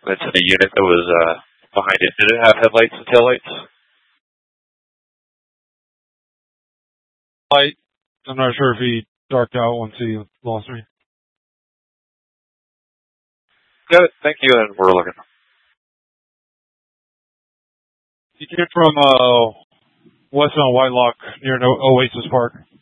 That's in a unit that was behind it. Did it have headlights and taillights? Light. I'm not sure if he darked out once he lost me. Got it. Thank you, and we're looking. He came from west on Whitelock near Oasis Park.